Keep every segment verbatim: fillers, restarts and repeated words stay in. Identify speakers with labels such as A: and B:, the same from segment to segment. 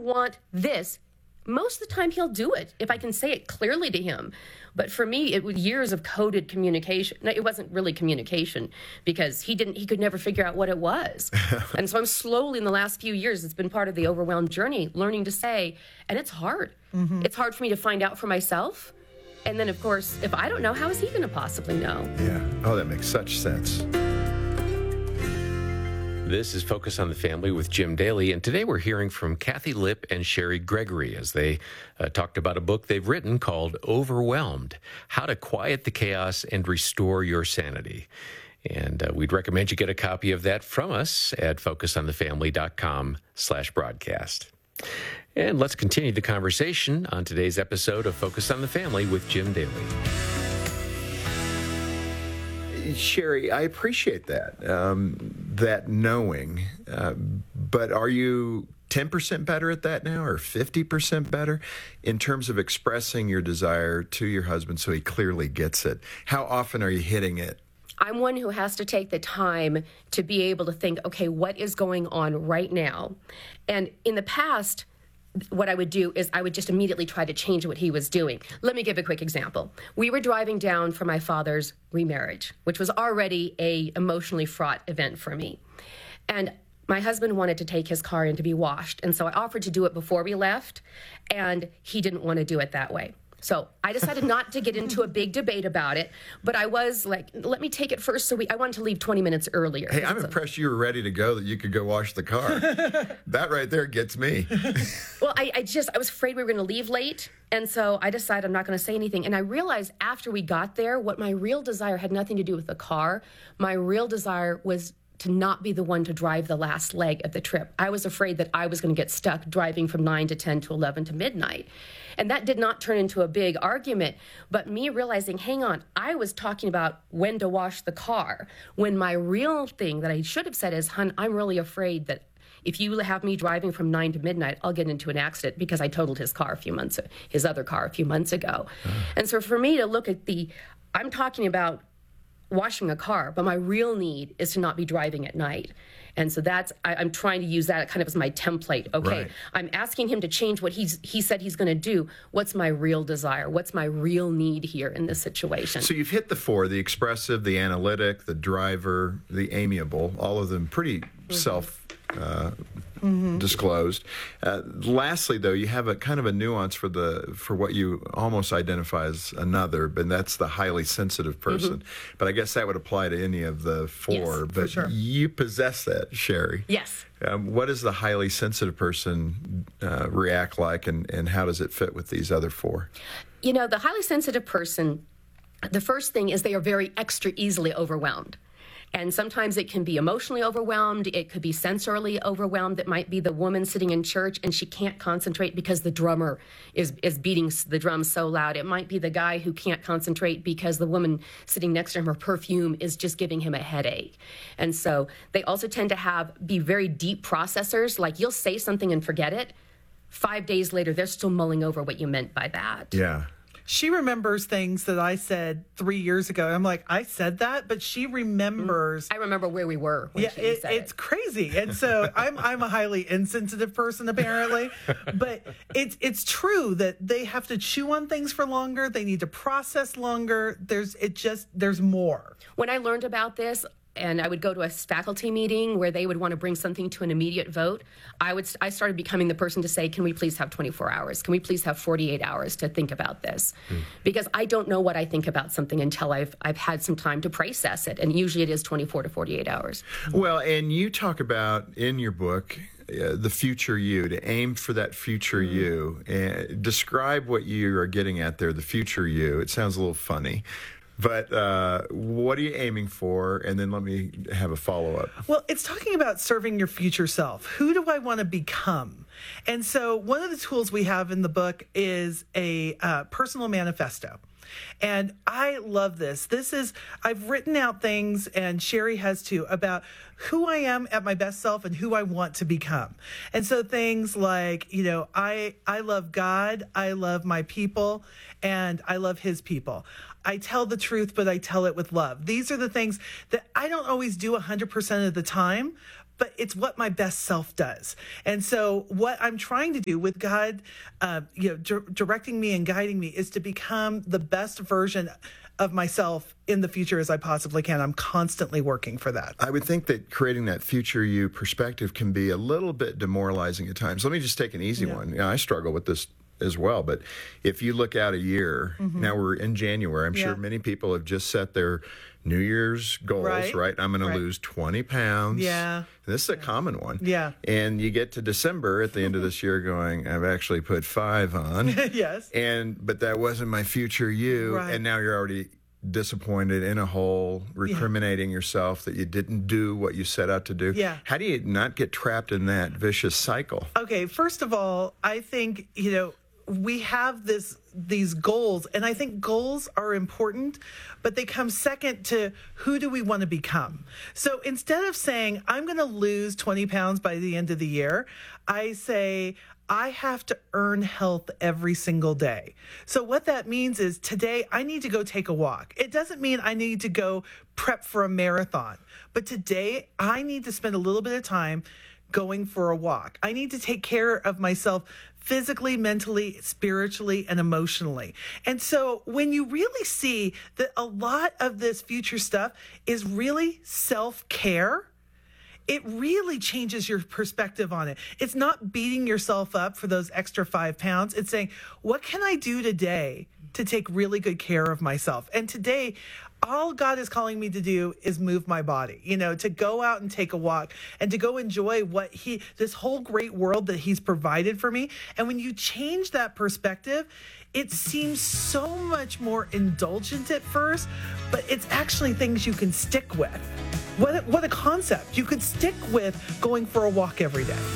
A: want this. Most of the time he'll do it if I can say it clearly to him. But for me, it was years of coded communication. No, it wasn't really communication because he didn't, he could never figure out what it was. And so I'm slowly in the last few years, it's been part of the overwhelmed journey, learning to say, and it's hard. Mm-hmm. It's hard for me to find out for myself. And then, of course, if I don't know, how is he going to possibly know?
B: Yeah. Oh, that makes such sense.
C: This is Focus on the Family with Jim Daly, and today we're hearing from Kathy Lipp and Sherry Gregory as they uh, talked about a book they've written called Overwhelmed, How to Quiet the Chaos and Restore Your Sanity. And uh, we'd recommend you get a copy of that from us at focusonthefamily.com slash broadcast. And let's continue the conversation on today's episode of Focus on the Family with Jim Daly.
B: Sherry, I appreciate that, um, that knowing, uh, but are you ten percent better at that now or fifty percent better in terms of expressing your desire to your husband so he clearly gets it? How often are you hitting it?
A: I'm one who has to take the time to be able to think, okay, what is going on right now? And in the past, what I would do is I would just immediately try to change what he was doing. Let me give a quick example. We were driving down for my father's remarriage, which was already a emotionally fraught event for me. And my husband wanted to take his car in to be washed. And so I offered to do it before we left, and he didn't want to do it that way. So I decided not to get into a big debate about it, but I was like, let me take it first. So we, I wanted to leave twenty minutes earlier.
B: Hey, I'm
A: so,
B: impressed you were ready to go, that you could go wash the car. That right there gets me.
A: Well, I, I just, I was afraid we were going to leave late. And so I decided I'm not going to say anything. And I realized after we got there, what my real desire had nothing to do with the car. My real desire was to not be the one to drive the last leg of the trip. I was afraid that I was going to get stuck driving from nine to ten to eleven to midnight. And that did not turn into a big argument. But me realizing, hang on, I was talking about when to wash the car, when my real thing that I should have said is, hun, I'm really afraid that if you have me driving from nine to midnight, I'll get into an accident because I totaled his car a few months, his other car a few months ago. Uh. And so for me to look at the, I'm talking about washing a car, but my real need is to not be driving at night. And so that's, I, I'm trying to use that kind of as my template. Okay, right. I'm asking him to change what he's he said he's going to do. What's my real desire? What's my real need here in this situation?
B: So you've hit the four, the expressive, the analytic, the driver, the amiable, all of them pretty mm-hmm. self uh, mm-hmm. disclosed. Uh, lastly, though, you have a kind of a nuance for the for what you almost identify as another, and that's the highly sensitive person. Mm-hmm. But I guess that would apply to any of the four.
A: Yes,
B: but
A: for sure.
B: You possess that, Sherry.
A: Yes.
B: Um, what does the highly sensitive person uh, react like, and, and how does it fit with these other four?
A: You know, the highly sensitive person, the first thing is they are very extra easily overwhelmed. And sometimes it can be emotionally overwhelmed. It could be sensorily overwhelmed. It might be the woman sitting in church and she can't concentrate because the drummer is, is beating the drums so loud. It might be the guy who can't concentrate because the woman sitting next to him, her perfume is just giving him a headache. And so they also tend to have be very deep processors. Like you'll say something and forget it. Five days later, they're still mulling over what you meant by that.
B: Yeah.
D: She remembers things that I said three years ago. I'm like, I said that, but she remembers.
A: I remember where we were when
D: yeah,
A: she
D: it,
A: said
D: it's
A: it.
D: crazy. And so I'm I'm a highly insensitive person, apparently. But it's it's true that they have to chew on things for longer. They need to process longer. There's it just there's more.
A: When I learned about this, and I would go to a faculty meeting where they would want to bring something to an immediate vote, I would I started becoming the person to say, can we please have twenty-four hours? Can we please have forty-eight hours to think about this? Mm. Because I don't know what I think about something until I've I've had some time to process it. And usually it is twenty-four to forty-eight hours.
B: Well, and you talk about in your book, uh, the future you, to aim for that future mm. you. And describe what you are getting at there, the future you. It sounds a little funny. But uh, what are you aiming for? And then let me have a follow-up.
D: Well, it's talking about serving your future self. Who do I want to become? And so one of the tools we have in the book is a uh, personal manifesto. And I love this. This is, I've written out things, and Sherry has too, about who I am at my best self and who I want to become. And so things like, you know, I, I love God, I love my people, and I love his people. I tell the truth, but I tell it with love. These are the things that I don't always do one hundred percent of the time, but it's what my best self does. And so what I'm trying to do with God, uh, you know, di- directing me and guiding me is to become the best version of myself in the future as I possibly can. I'm constantly working for that.
B: I would think that creating that future you perspective can be a little bit demoralizing at times. Let me just take an easy
D: Yeah.
B: one. You know, I struggle with this as well, but if you look out a year, mm-hmm. now we're in January, I'm
D: Yeah.
B: sure many people have just set their New Year's goals, right?
D: Right.
B: I'm going
D: Right.
B: to lose twenty pounds.
D: Yeah.
B: And this is a common one.
D: Yeah.
B: And you get to December at the end of this year going, I've actually put five on.
D: Yes.
B: And, but that wasn't my future you.
D: Right.
B: And now you're already disappointed, in a hole, recriminating yourself that you didn't do what you set out to do.
D: Yeah.
B: How do you not get trapped in that vicious cycle?
D: Okay, first of all, I think, you know, we have this these goals, and I think goals are important, but they come second to who do we want to become. So instead of saying, I'm going to lose twenty pounds by the end of the year, I say, I have to earn health every single day. So what that means is today I need to go take a walk. It doesn't mean I need to go prep for a marathon, but today I need to spend a little bit of time going for a walk. I need to take care of myself physically, mentally, spiritually, and emotionally. And so when you really see that a lot of this future stuff is really self-care, it really changes your perspective on it. It's not beating yourself up for those extra five pounds. It's saying, what can I do today to take really good care of myself? And today, all God is calling me to do is move my body, you know, to go out and take a walk and to go enjoy what he, this whole great world that he's provided for me. And when you change that perspective, it seems so much more indulgent at first, but it's actually things you can stick with. What a, what a concept. You could stick with going for a walk every day.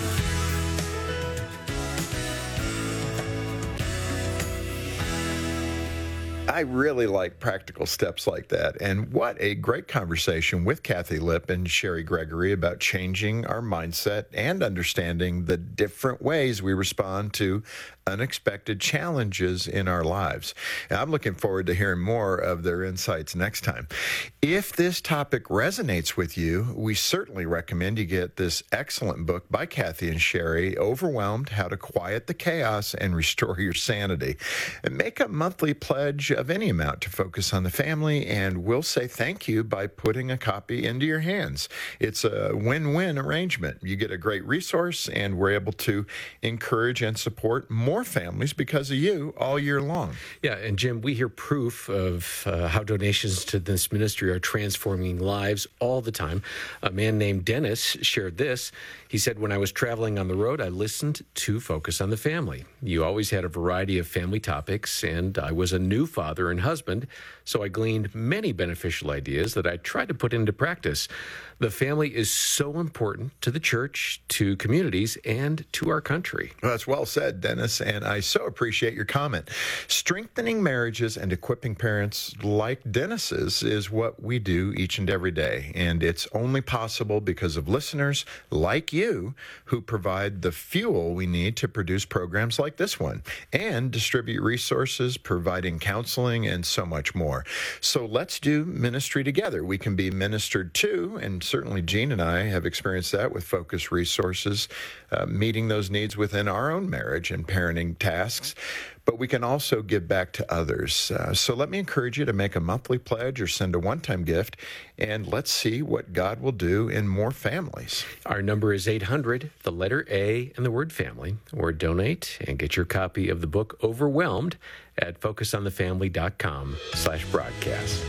B: I really like practical steps like that. And what a great conversation with Kathy Lipp and Sherry Gregory about changing our mindset and understanding the different ways we respond to unexpected challenges in our lives. And I'm looking forward to hearing more of their insights next time. If this topic resonates with you, we certainly recommend you get this excellent book by Kathy and Sherry, Overwhelmed: How to Quiet the Chaos and Restore Your Sanity. And make a monthly pledge of any amount to Focus on the Family, and we'll say thank you by putting a copy into your hands. It's a win-win arrangement. You get a great resource, and we're able to encourage and support more families because of you all year long.
C: Yeah, and Jim, we hear proof of uh, how donations to this ministry are transforming lives all the time. A man named Dennis shared this. He said, when I was traveling on the road, I listened to Focus on the Family. You always had a variety of family topics, and I was a new father and husband, so I gleaned many beneficial ideas that I tried to put into practice. The family is so important to the church, to communities, and to our country.
B: Well, that's well said, Dennis, and I so appreciate your comment. Strengthening marriages and equipping parents like Dennis's is what we do each and every day, and it's only possible because of listeners like you who provide the fuel we need to produce programs like this one and distribute resources, providing counseling, and so much more. So let's do ministry together. We can be ministered to, and certainly Jean and I have experienced that with Focus Resources, uh, meeting those needs within our own marriage and parenting tasks. But we can also give back to others. Uh, so let me encourage you to make a monthly pledge or send a one-time gift, and let's see what God will do in more families.
C: Our number is eight hundred, the letter A, and the word family, or donate and get your copy of the book Overwhelmed at focus on the family dot com slash broadcast.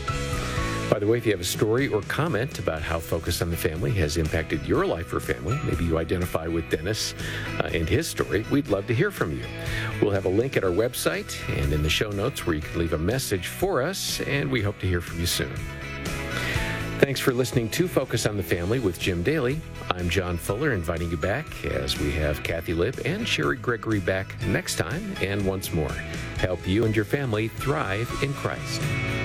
C: By the way, if you have a story or comment about how Focus on the Family has impacted your life or family, maybe you identify with Dennis uh, and his story, we'd love to hear from you. We'll have a link at our website and in the show notes where you can leave a message for us, and we hope to hear from you soon. Thanks for listening to Focus on the Family with Jim Daly. I'm John Fuller, inviting you back as we have Kathy Lipp and Sherry Gregory back next time, and once more, help you and your family thrive in Christ.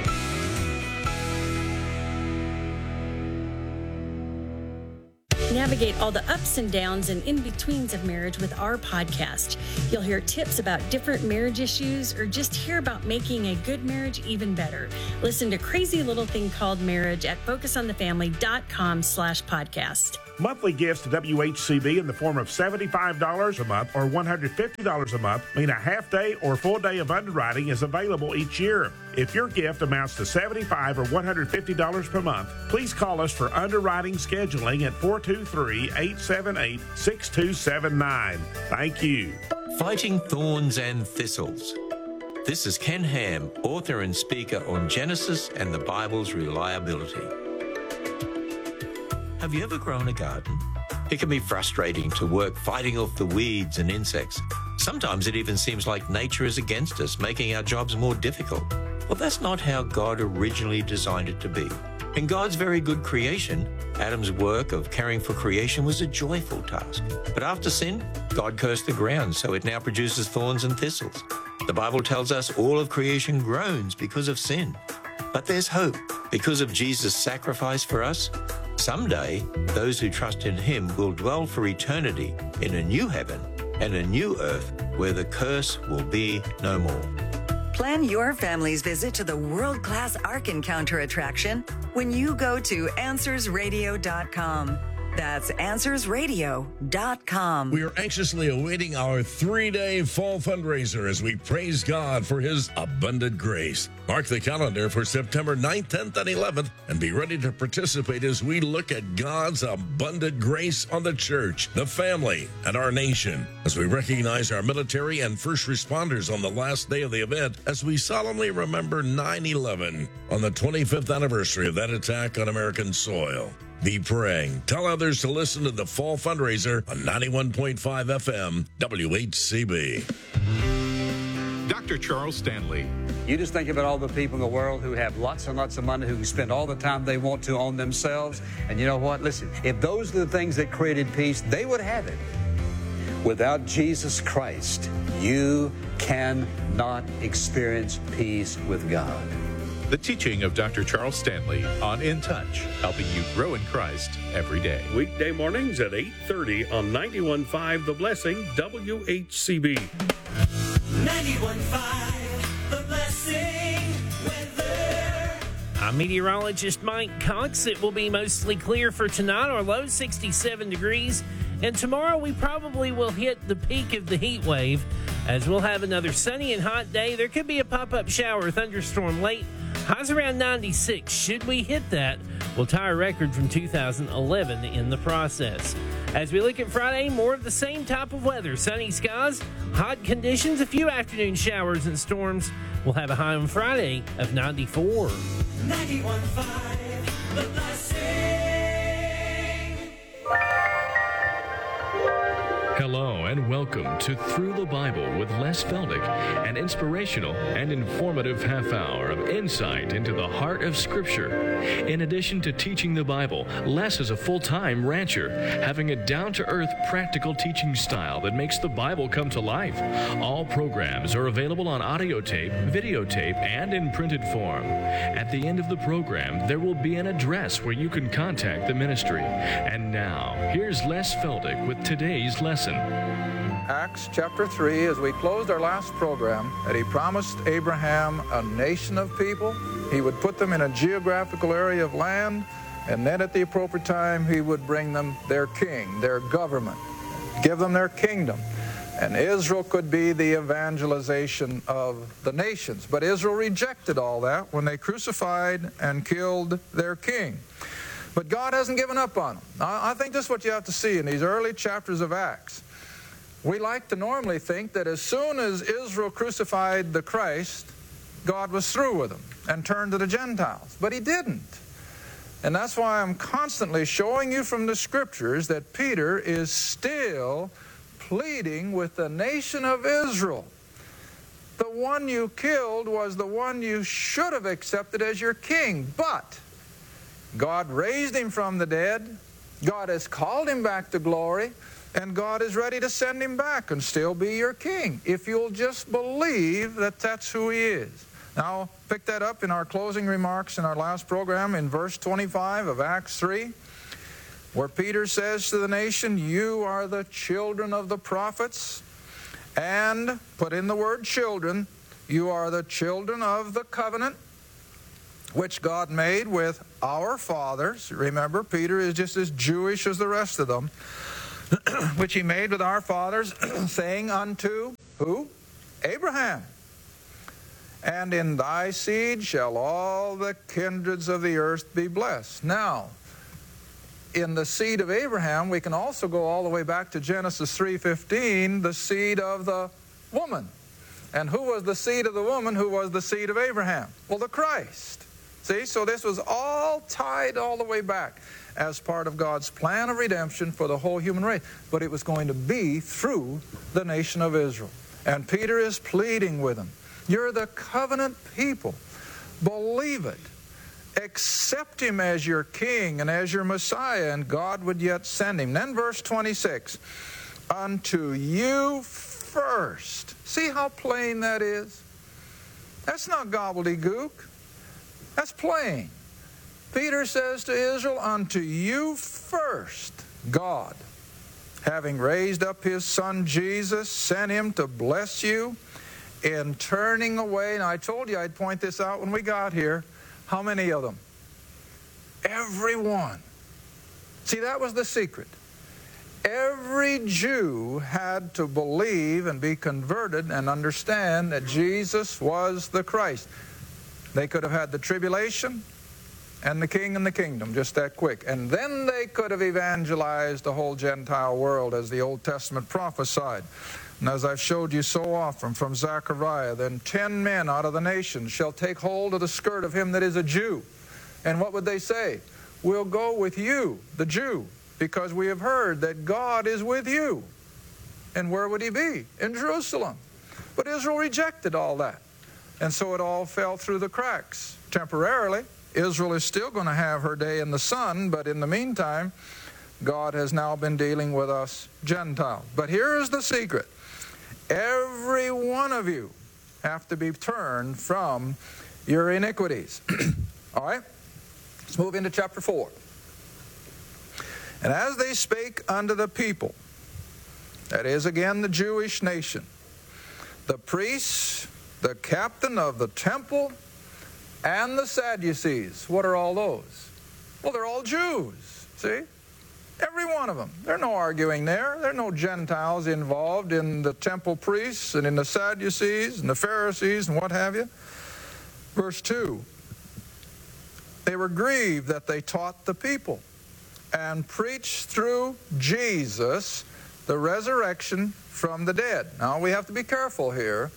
E: Navigate all the ups and downs and in-betweens of marriage with our podcast. You'll hear tips about different marriage issues or just hear about making a good marriage even better. Listen to Crazy Little Thing Called Marriage at focus on the family dot com slash podcast.
F: Monthly gifts to W H C B in the form of seventy-five dollars a month or one hundred fifty dollars a month mean a half day or full day of underwriting is available each year. If your gift amounts to seventy-five dollars or one hundred fifty dollars per month, please call us for underwriting scheduling at four two three, eight seven eight, six two seven nine. Thank you.
G: Fighting Thorns and Thistles. This is Ken Ham, author and speaker on Genesis and the Bible's reliability. Have you ever grown a garden? It can be frustrating to work fighting off the weeds and insects. Sometimes it even seems like nature is against us, making our jobs more difficult. Well, that's not how God originally designed it to be. In God's very good creation, Adam's work of caring for creation was a joyful task. But after sin, God cursed the ground, so it now produces thorns and thistles. The Bible tells us all of creation groans because of sin. But there's hope. Because of Jesus' sacrifice for us, someday those who trust in him will dwell for eternity in a new heaven and a new earth where the curse will be no more.
H: Plan your family's visit to the world-class Ark Encounter attraction when you go to answers radio dot com. That's answers radio dot com.
I: We are anxiously awaiting our three-day fall fundraiser as we praise God for his abundant grace. Mark the calendar for September ninth, tenth, and eleventh and be ready to participate as we look at God's abundant grace on the church, the family, and our nation. As we recognize our military and first responders on the last day of the event, as we solemnly remember nine eleven on the twenty-fifth anniversary of that attack on American soil. Be praying. Tell others to listen to the Fall Fundraiser on ninety-one point five F M W H C B.
J: Doctor Charles Stanley.
K: You just think about all the people in the world who have lots and lots of money, who can spend all the time they want to on themselves. And you know what? Listen, if those are the things that created peace, they would have it. Without Jesus Christ, you cannot experience peace with God.
J: The teaching of Doctor Charles Stanley on In Touch, helping you grow in Christ every day.
L: Weekday mornings at eight thirty on ninety-one point five The Blessing, W H C B.
M: ninety-one point five The Blessing weather.
N: I'm meteorologist Mike Cox. It will be mostly clear for tonight. Our low sixty-seven degrees. And tomorrow we probably will hit the peak of the heat wave as we'll have another sunny and hot day. There could be a pop-up shower or thunderstorm late. Highs around ninety-six. Should we hit that, we'll tie a record from two thousand eleven in the process. As we look at Friday, more of the same type of weather. Sunny skies, hot conditions, a few afternoon showers and storms. We'll have a high on Friday of ninety-four.
M: ninety-one point five The Blessing.
O: Hello and welcome to Through the Bible with Les Feldick, an inspirational and informative half hour of insight into the heart of Scripture. In addition to teaching the Bible, Les is a full-time rancher, having a down-to-earth practical teaching style that makes the Bible come to life. All programs are available on audio tape, videotape, and in printed form. At the end of the program, there will be an address where you can contact the ministry. And now, here's Les Feldick with today's lesson.
P: Acts chapter three, as we closed our last program, that he promised Abraham a nation of people. He would put them in a geographical area of land, and then at the appropriate time, he would bring them their king, their government, give them their kingdom. And Israel could be the evangelization of the nations. But Israel rejected all that when they crucified and killed their king. But God hasn't given up on them. I think this is what you have to see in these early chapters of Acts. We like to normally think that as soon as Israel crucified the Christ, God was through with them and turned to the Gentiles. But he didn't. And that's why I'm constantly showing you from the Scriptures that Peter is still pleading with the nation of Israel. The one you killed was the one you should have accepted as your king. But God raised him from the dead. God has called him back to glory. And God is ready to send him back and still be your king, if you'll just believe that that's who he is. Now, I'll pick that up in our closing remarks in our last program in verse twenty-five of Acts three, where Peter says to the nation, you are the children of the prophets, and, put in the word children, you are the children of the covenant, which God made with our fathers. Remember, Peter is just as Jewish as the rest of them. Which he made with our fathers, saying unto, who? Abraham. And in thy seed shall all the kindreds of the earth be blessed. Now, in the seed of Abraham, we can also go all the way back to Genesis three fifteen, the seed of the woman. And who was the seed of the woman? Who was the seed of Abraham? Well, the Christ. See, so this was all tied all the way back as part of God's plan of redemption for the whole human race. But it was going to be through the nation of Israel. And Peter is pleading with them. You're the covenant people. Believe it. Accept him as your king and as your Messiah, and God would yet send him. Then verse twenty-six, unto you first. See how plain that is? That's not gobbledygook. That's plain. Peter says to Israel, unto you first, God, having raised up his son Jesus, sent him to bless you in turning away. And I told you I'd point this out when we got here. How many of them? Every one. See, that was the secret. Every Jew had to believe and be converted and understand that Jesus was the Christ. They could have had the tribulation and the king and the kingdom just that quick. And then they could have evangelized the whole Gentile world as the Old Testament prophesied. And as I've showed you so often from Zechariah, then ten men out of the nations shall take hold of the skirt of him that is a Jew. And what would they say? We'll go with you, the Jew, because we have heard that God is with you. And where would he be? In Jerusalem. But Israel rejected all that. And so it all fell through the cracks temporarily. Israel is still going to have her day in the sun, but in the meantime, God has now been dealing with us Gentiles. But here is the secret. Every one of you have to be turned from your iniquities. All right? Let's move into chapter four. And as they spake unto the people, that is again the Jewish nation, the priests, the captain of the temple, and the Sadducees. What are all those? Well, they're all Jews, see? Every one of them. There's no arguing there. There are no Gentiles involved in the temple priests and in the Sadducees and the Pharisees and what have you. Verse two. They were grieved that they taught the people and preached through Jesus the resurrection from the dead. Now, we have to be careful here.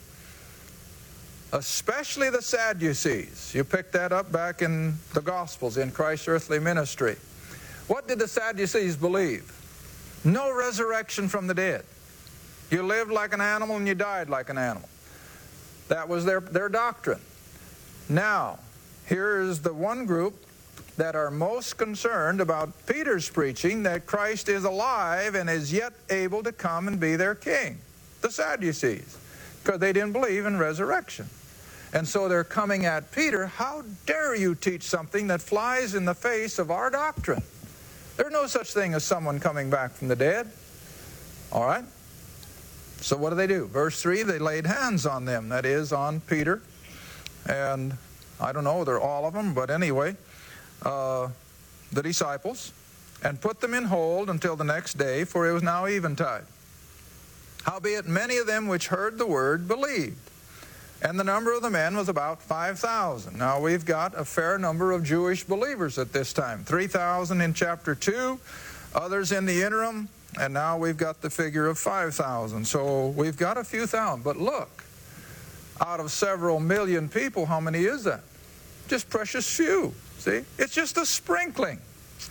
P: Especially the Sadducees. You pick that up back in the Gospels, in Christ's earthly ministry. What did the Sadducees believe? No resurrection from the dead. You lived like an animal and you died like an animal. That was their, their doctrine. Now, here is the one group that are most concerned about Peter's preaching that Christ is alive and is yet able to come and be their king. The Sadducees. Because they didn't believe in resurrection. And so they're coming at Peter, how dare you teach something that flies in the face of our doctrine? There's no such thing as someone coming back from the dead. All right? So what do they do? Verse three, they laid hands on them, that is, on Peter. And I don't know, they're all of them, but anyway, uh, the disciples, and put them in hold until the next day, for it was now eventide. Howbeit many of them which heard the word believed. And the number of the men was about five thousand. Now we've got a fair number of Jewish believers at this time. three thousand in chapter two, others in the interim, and now we've got the figure of five thousand. So we've got a few thousand. But look, out of several million people, how many is that? Just precious few. See? It's just a sprinkling.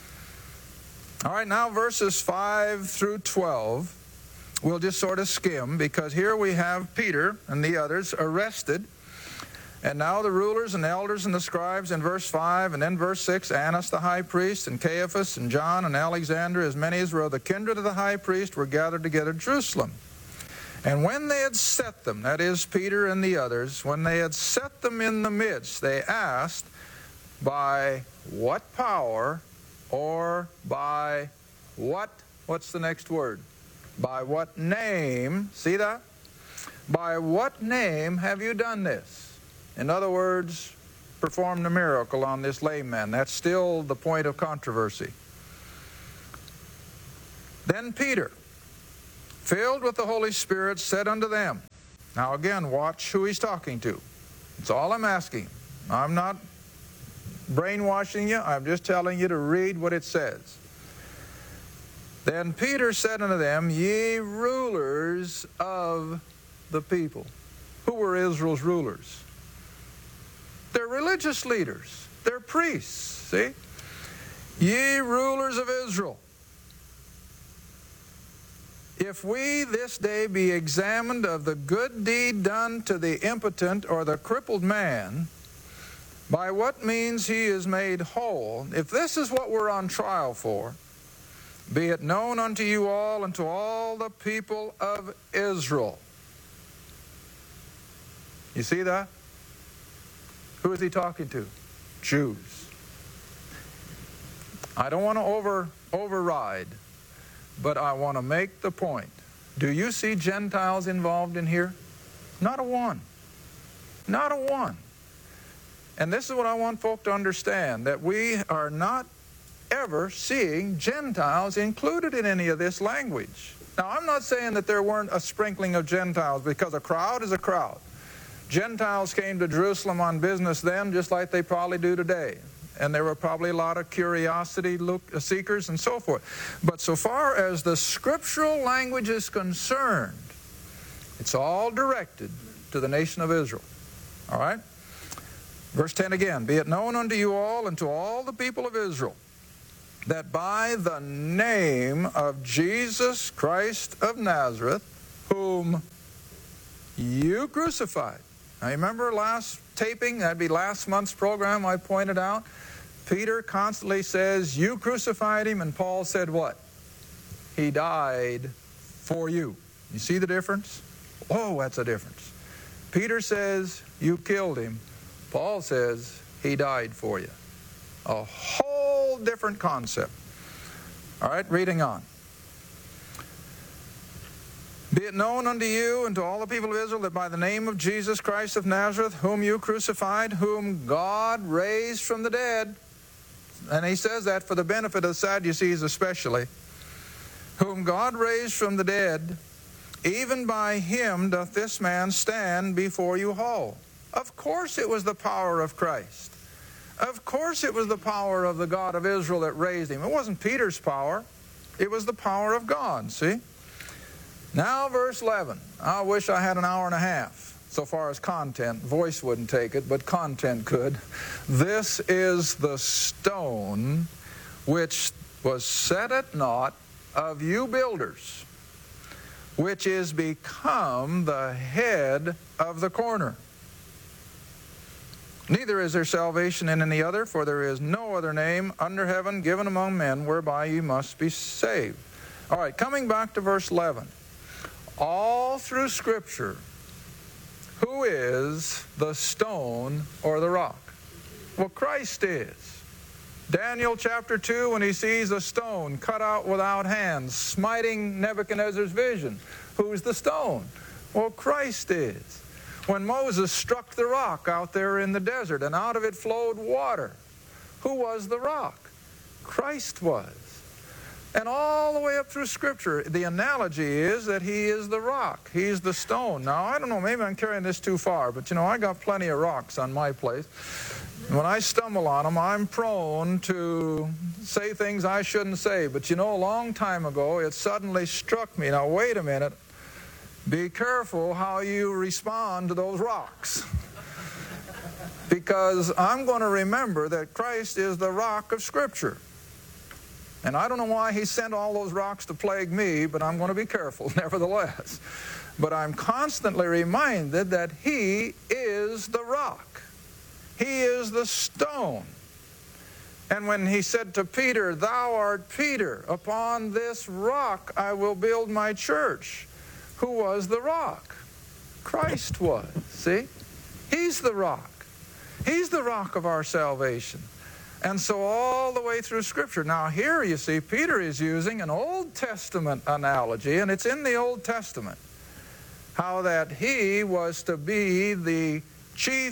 P: All right, now verses five through twelve. We'll just sort of skim, because here we have Peter and the others arrested. And now the rulers and elders and the scribes in verse five, and then verse six, Annas the high priest, and Caiaphas, and John, and Alexander, as many as were of the kindred of the high priest, were gathered together at Jerusalem. And when they had set them, that is Peter and the others, when they had set them in the midst, they asked, by what power, or by what, what's the next word? By what name, see that? By what name have you done this? In other words, performed a miracle on this lame man. That's still the point of controversy. Then Peter, filled with the Holy Spirit, said unto them. Now again, watch who he's talking to. That's all I'm asking. I'm not brainwashing you. I'm just telling you to read what it says. Then Peter said unto them, Ye rulers of the people. Who were Israel's rulers? They're religious leaders. They're priests, see? Ye rulers of Israel, if we this day be examined of the good deed done to the impotent or the crippled man, by what means he is made whole, if this is what we're on trial for, be it known unto you all and to all the people of Israel. You see that? Who is he talking to? Jews. I don't want to over override, but I want to make the point. Do you see Gentiles involved in here? Not a one. Not a one. And this is what I want folk to understand, that we are not ever seeing Gentiles included in any of this language. Now, I'm not saying that there weren't a sprinkling of Gentiles, because a crowd is a crowd. Gentiles came to Jerusalem on business then, just like they probably do today. And there were probably a lot of curiosity look, seekers and so forth. But so far as the scriptural language is concerned, it's all directed to the nation of Israel. All right? Verse ten again, be it known unto you all and to all the people of Israel, that by the name of Jesus Christ of Nazareth, whom you crucified. Now, you remember last taping, that'd be last month's program, I pointed out, Peter constantly says, you crucified him, and Paul said what? He died for you. You see the difference? Oh, that's a difference. Peter says, you killed him. Paul says, he died for you. A whole different concept. All right, reading on. Be it known unto you and to all the people of Israel that by the name of Jesus Christ of Nazareth, whom you crucified, whom God raised from the dead, and he says that for the benefit of the Sadducees especially, whom God raised from the dead, even by him doth this man stand before you whole. Of course it was the power of Christ. Of course it was the power of the God of Israel that raised him. It wasn't Peter's power. It was the power of God, see? Now verse eleven. I wish I had an hour and a half. So far as content, voice wouldn't take it, but content could. This is the stone which was set at naught of you builders, which is become the head of the corner. Neither is there salvation in any other, for there is no other name under heaven given among men whereby you must be saved. All right, coming back to verse eleven. All through Scripture, who is the stone or the rock? Well, Christ is. Daniel chapter two, when he sees a stone cut out without hands, smiting Nebuchadnezzar's vision, who's the stone? Well, Christ is. When Moses struck the rock out there in the desert and out of it flowed water, who was the rock? Christ was. And all the way up through Scripture, the analogy is that he is the rock. He's the stone. Now, I don't know, maybe I'm carrying this too far, but you know, I got plenty of rocks on my place. When I stumble on them, I'm prone to say things I shouldn't say. But you know, a long time ago, it suddenly struck me. Now, wait a minute. Be careful how you respond to those rocks. Because I'm going to remember that Christ is the rock of Scripture. And I don't know why he sent all those rocks to plague me, but I'm going to be careful nevertheless. But I'm constantly reminded that he is the rock. He is the stone. And when he said to Peter, thou art Peter, upon this rock I will build my church. Who was the rock? Christ was. See? He's the rock. He's the rock of our salvation. And so all the way through Scripture. Now here you see Peter is using an Old Testament analogy, and it's in the Old Testament, how that he was to be the chief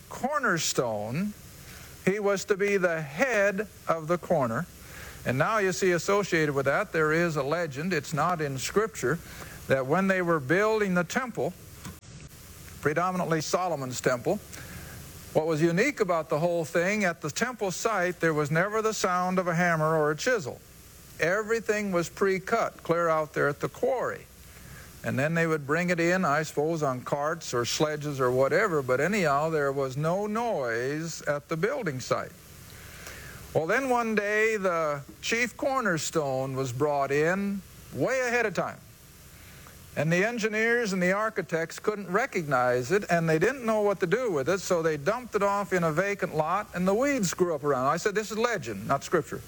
P: cornerstone. He was to be the head of the corner. And now you see associated with that there is a legend, it's not in Scripture, that when they were building the temple, predominantly Solomon's temple, what was unique about the whole thing, at the temple site there was never the sound of a hammer or a chisel. Everything was pre-cut clear out there at the quarry. And then they would bring it in, I suppose, on carts or sledges or whatever, but anyhow, there was no noise at the building site. Well, then one day the chief cornerstone was brought in way ahead of time. And the engineers and the architects couldn't recognize it, and they didn't know what to do with it, so they dumped it off in a vacant lot, and the weeds grew up around it. I said, this is legend, not Scripture.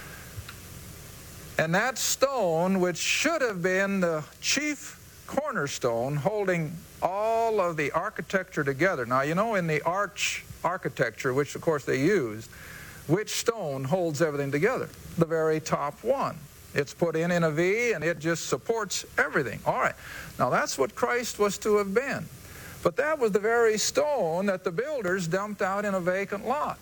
P: And that stone, which should have been the chief cornerstone holding all of the architecture together. Now, you know, in the arch architecture, which of course they used, which stone holds everything together? The very top one. It's put in in a V, and it just supports everything. All right. Now, that's what Christ was to have been. But that was the very stone that the builders dumped out in a vacant lot.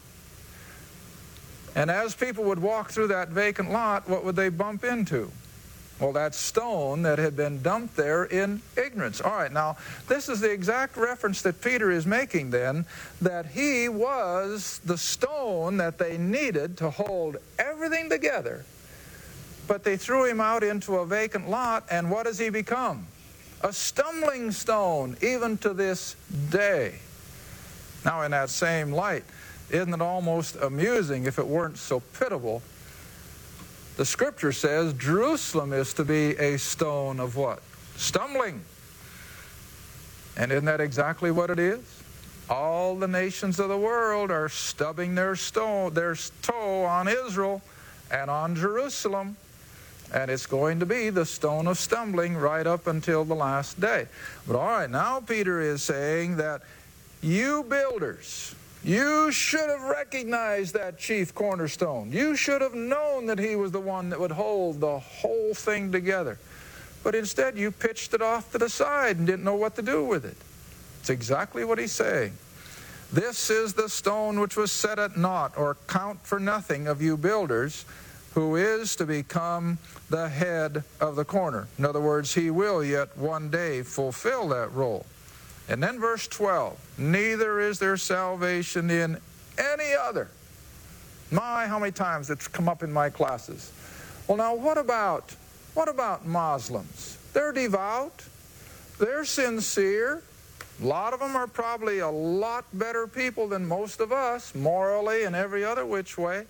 P: And as people would walk through that vacant lot, what would they bump into? Well, that stone that had been dumped there in ignorance. All right, now, this is the exact reference that Peter is making then, that he was the stone that they needed to hold everything together. But they threw him out into a vacant lot, and what does he become? A stumbling stone, even to this day. Now, in that same light, isn't it almost amusing, if it weren't so pitiable? The Scripture says Jerusalem is to be a stone of what? Stumbling. And isn't that exactly what it is? All the nations of the world are stubbing their, stone, their toe on Israel and on Jerusalem. And it's going to be the stone of stumbling right up until the last day. But all right, now Peter is saying that you builders, you should have recognized that chief cornerstone. You should have known that he was the one that would hold the whole thing together. But instead, you pitched it off to the side and didn't know what to do with it. It's exactly what he's saying. This is the stone which was set at naught, or count for nothing, of you builders, who is to become the head of the corner. In other words, he will yet one day fulfill that role. And then verse twelve, neither is there salvation in any other. My, how many times it's come up in my classes. Well, now what about, what about Muslims? They're devout. They're sincere. A lot of them are probably a lot better people than most of us, morally and every other which way.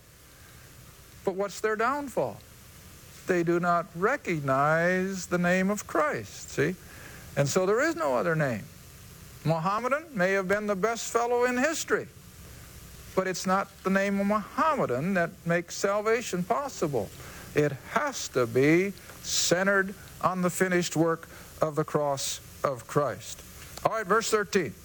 P: But what's their downfall? They do not recognize the name of Christ, see? And so there is no other name. Mohammedan may have been the best fellow in history, but it's not the name of Mohammedan that makes salvation possible. It has to be centered on the finished work of the cross of Christ. All right, verse thirteen.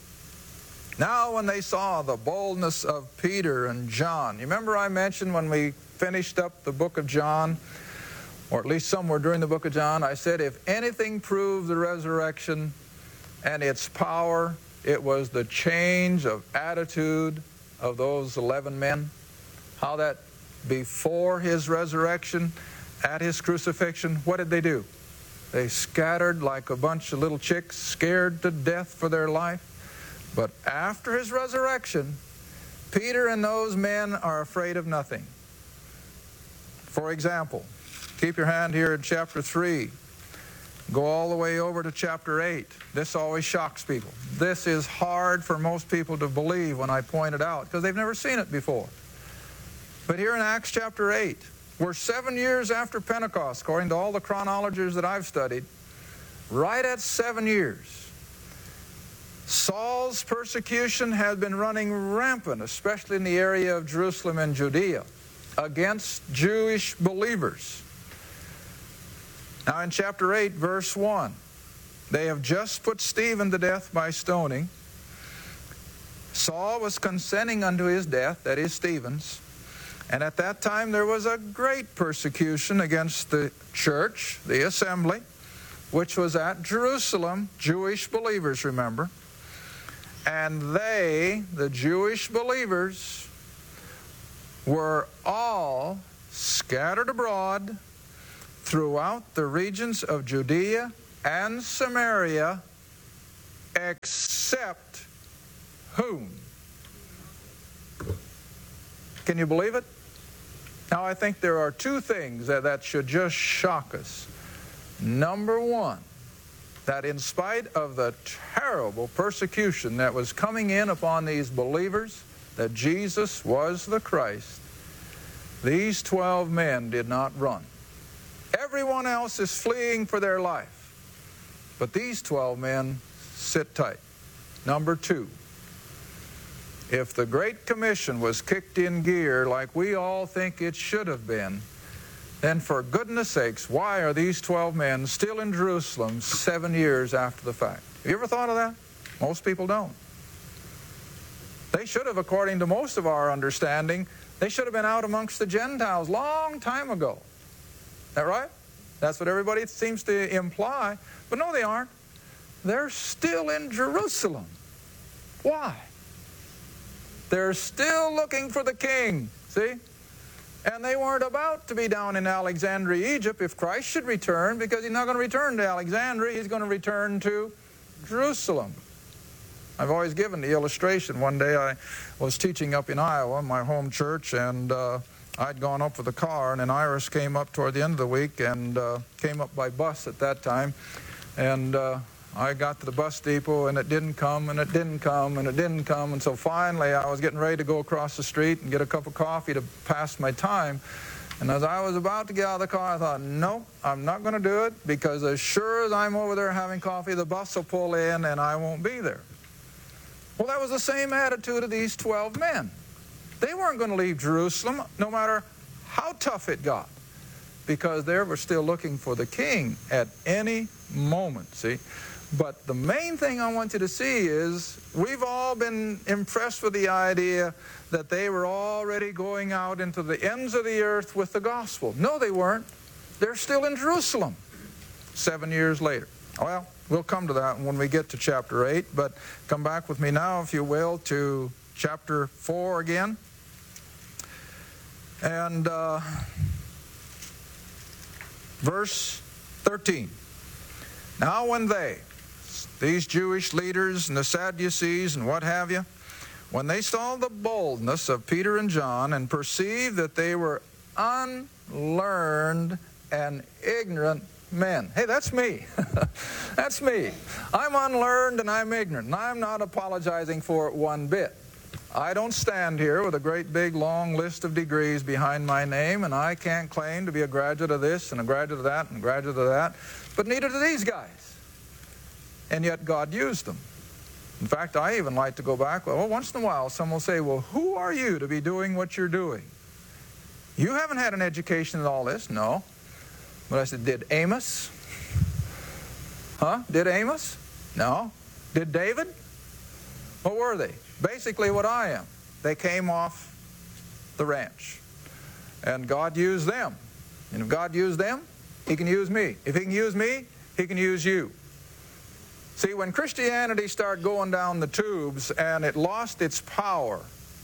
P: Now when they saw the boldness of Peter and John, you remember I mentioned when we finished up the book of John, or at least somewhere during the book of John, I said if anything proved the resurrection and its power, it was the change of attitude of those eleven men. How that before his resurrection, at his crucifixion, what did they do? They scattered like a bunch of little chicks, scared to death for their life. But after his resurrection, Peter and those men are afraid of nothing. For example, keep your hand here in chapter three. Go all the way over to chapter eight. This always shocks people. This is hard for most people to believe when I point it out, because they've never seen it before. But here in Acts chapter eight, we're seven years after Pentecost, according to all the chronologies that I've studied, right at seven years. Saul's persecution had been running rampant, especially in the area of Jerusalem and Judea, against Jewish believers. Now in chapter eight, verse one, they have just put Stephen to death by stoning. Saul was consenting unto his death, that is Stephen's. And at that time there was a great persecution against the church, the assembly, which was at Jerusalem, Jewish believers, remember. And they, the Jewish believers, were all scattered abroad throughout the regions of Judea and Samaria, except whom? Can you believe it? Now, I think there are two things that, that should just shock us. Number one, that in spite of the terrible persecution that was coming in upon these believers, that Jesus was the Christ, these twelve men did not run. Everyone else is fleeing for their life, but these twelve men sit tight. Number two, if the Great Commission was kicked in gear like we all think it should have been, then for goodness sakes, why are these twelve men still in Jerusalem seven years after the fact? Have you ever thought of that? Most people don't. They should have, according to most of our understanding, they should have been out amongst the Gentiles long time ago. Is that right? That's what everybody seems to imply. But no, they aren't. They're still in Jerusalem. Why? They're still looking for the king, see? And they weren't about to be down in Alexandria, Egypt, if Christ should return, because he's not going to return to Alexandria. He's going to return to Jerusalem. I've always given the illustration. One day I was teaching up in Iowa, my home church, and uh, I'd gone up with a car, and then Iris came up toward the end of the week and uh, came up by bus at that time. And uh, I got to the bus depot, and it didn't come, and it didn't come, and it didn't come. And so finally, I was getting ready to go across the street and get a cup of coffee to pass my time. And as I was about to get out of the car, I thought, no, I'm not going to do it, because as sure as I'm over there having coffee, the bus will pull in, and I won't be there. Well, that was the same attitude of these twelve men. They weren't going to leave Jerusalem, no matter how tough it got, because they were still looking for the king at any moment, see? But the main thing I want you to see is we've all been impressed with the idea that they were already going out into the ends of the earth with the gospel. No, they weren't. They're still in Jerusalem seven years later. Well, we'll come to that when we get to chapter eight, but come back with me now, if you will, to chapter four again. And uh, verse thirteen. Now when they, these Jewish leaders and the Sadducees and what have you, when they saw the boldness of Peter and John and perceived that they were unlearned and ignorant men. Hey, that's me. That's me. I'm unlearned and I'm ignorant, and I'm not apologizing for it one bit. I don't stand here with a great big long list of degrees behind my name, and I can't claim to be a graduate of this and a graduate of that and a graduate of that, but neither do these guys. And yet God used them. In fact, I even like to go back, well, once in a while someone will say, well, who are you to be doing what you're doing? You haven't had an education in all this. No. But I said, did Amos? Huh? Did Amos? No. Did David? What were they? Basically what I am. They came off the ranch. And God used them. And if God used them, He can use me. If He can use me, He can use you. See, when Christianity started going down the tubes and it lost its power,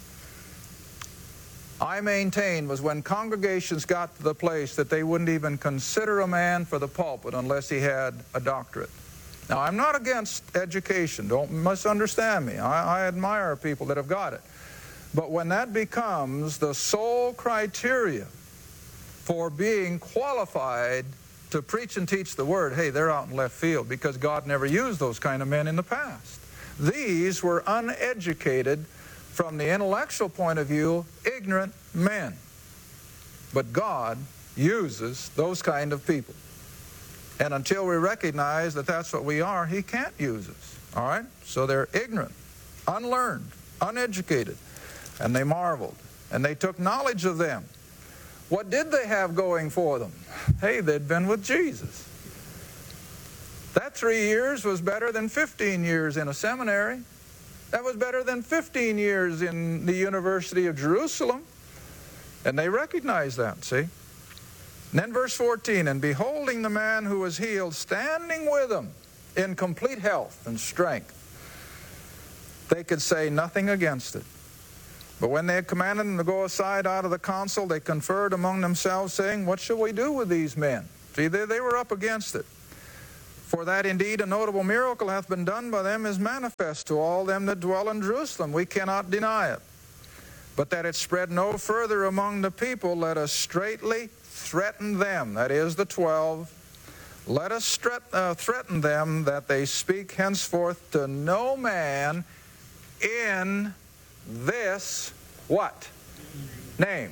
P: I maintain was when congregations got to the place that they wouldn't even consider a man for the pulpit unless he had a doctorate. Now, I'm not against education. Don't misunderstand me. I, I admire people that have got it. But when that becomes the sole criteria for being qualified to preach and teach the Word, hey, they're out in left field, because God never used those kind of men in the past. These were uneducated, from the intellectual point of view, ignorant men. But God uses those kind of people. And until we recognize that that's what we are, He can't use us. All right? So they're ignorant, unlearned, uneducated. And they marveled. And they took knowledge of them. What did they have going for them? Hey, they'd been with Jesus. That three years was better than fifteen years in a seminary. That was better than fifteen years in the University of Jerusalem. And they recognized that, see? And then verse fourteen, and beholding the man who was healed, standing with them in complete health and strength, they could say nothing against it. But when they had commanded them to go aside out of the council, they conferred among themselves, saying, what shall we do with these men? See, they, they were up against it. For that indeed a notable miracle hath been done by them is manifest to all them that dwell in Jerusalem. We cannot deny it. But that it spread no further among the people, let us straitly threaten them, that is the twelve. Let us threat, uh, threaten them that they speak henceforth to no man in this what? Name.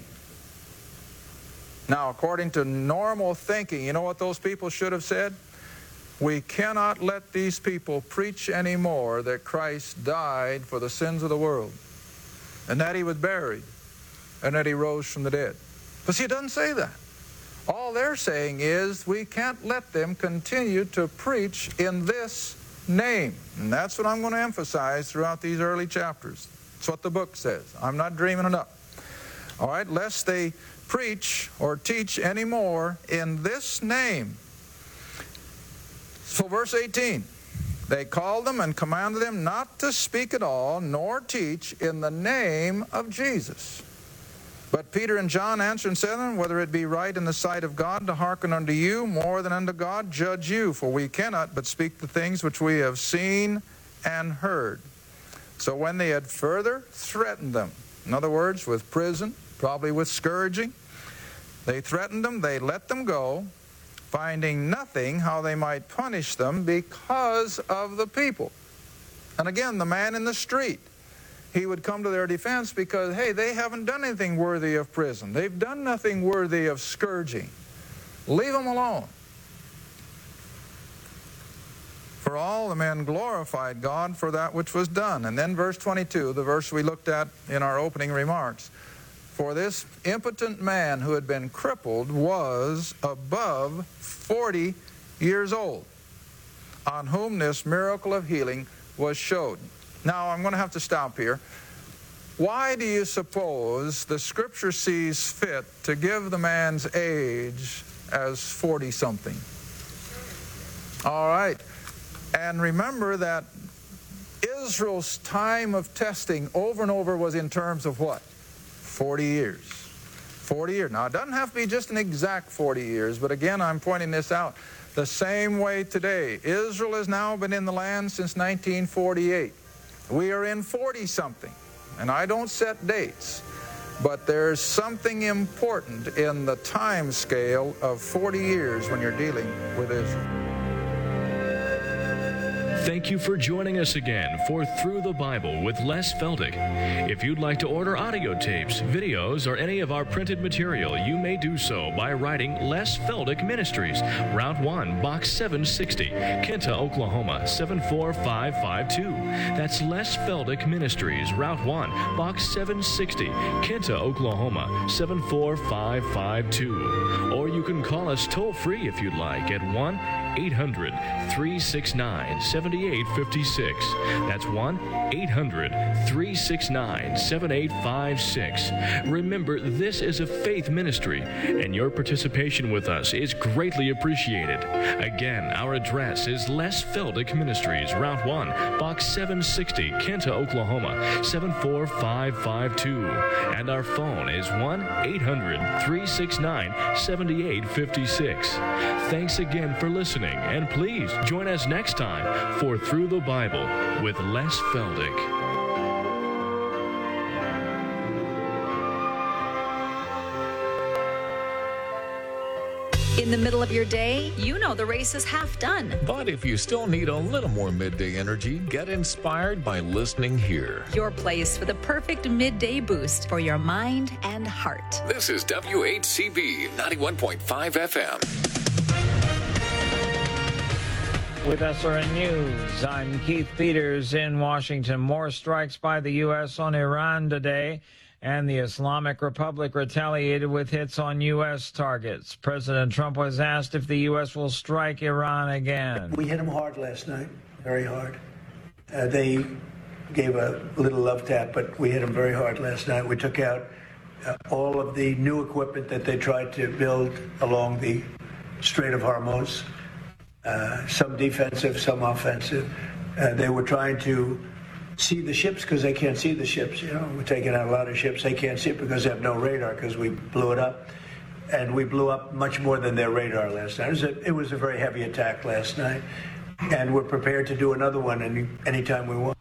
P: Now, according to normal thinking, you know what those people should have said? We cannot let these people preach anymore that Christ died for the sins of the world, and that he was buried, and that he rose from the dead. But see, it doesn't say that. All they're saying is we can't let them continue to preach in this name. And that's what I'm going to emphasize throughout these early chapters. That's what the book says. I'm not dreaming it up. All right, lest they preach or teach anymore in this name. So verse eighteen, they called them and commanded them not to speak at all, nor teach in the name of Jesus. But Peter and John answered and said to them, whether it be right in the sight of God to hearken unto you more than unto God, judge you, for we cannot but speak the things which we have seen and heard. So when they had further threatened them, in other words, with prison, probably with scourging, they threatened them, they let them go, finding nothing how they might punish them because of the people. And again, the man in the street, he would come to their defense because, hey, they haven't done anything worthy of prison. They've done nothing worthy of scourging. Leave them alone. For all the men glorified God for that which was done. And then verse twenty-two, the verse we looked at in our opening remarks. For this impotent man who had been crippled was above forty years old, on whom this miracle of healing was showed. Now, I'm going to have to stop here. Why do you suppose the Scripture sees fit to give the man's age as forty-something? All right. And remember that Israel's time of testing over and over was in terms of what? forty years. forty years. Now, it doesn't have to be just an exact forty years, but again, I'm pointing this out. The same way today. Israel has now been in the land since nineteen forty-eight. We are in forty-something, and I don't set dates, but there's something important in the time scale of forty years when you're dealing with Israel.
O: Thank you for joining us again for Through the Bible with Les Feldick. If you'd like to order audio tapes, videos, or any of our printed material, you may do so by writing Les Feldick Ministries, Route one, Box seven sixty, Kinta, Oklahoma, seven four five five two. That's Les Feldick Ministries, Route one, Box seven sixty, Kinta, Oklahoma, seven four five five two. Or you can call us toll-free if you'd like at one eight hundred, three six nine, seven eight five six. That's one eight hundred, three six nine, seven eight five six. Remember, this is a faith ministry, and your participation with us is greatly appreciated. Again, our address is Les Feldick Ministries, Route one, Box seven sixty, Kinta, Oklahoma, seven four five five two. And our phone is one eight hundred, three six nine, seven eight five six. Thanks again for listening. And please join us next time for Through the Bible with Les Feldick.
Q: In the middle of your day, you know the race is half done.
R: But if you still need a little more midday energy, get inspired by listening here.
Q: Your place for the perfect midday boost for your mind and heart.
S: This is W H C B ninety-one point five F M.
T: With S R N News, I'm Keith Peters in Washington. More strikes by the U S on Iran today, and the Islamic Republic retaliated with hits on U S targets. President Trump was asked if the U S will strike Iran again.
U: We hit them hard last night, very hard. Uh, they gave a little love tap, but we hit them very hard last night. We took out uh, all of the new equipment that they tried to build along the Strait of Hormuz. Uh, some defensive, some offensive. Uh, they were trying to see the ships because they can't see the ships. You know, we're taking out a lot of ships. They can't see it because they have no radar because we blew it up. And we blew up much more than their radar last night. It was a, it was a very heavy attack last night. And we're prepared to do another one any anytime we want.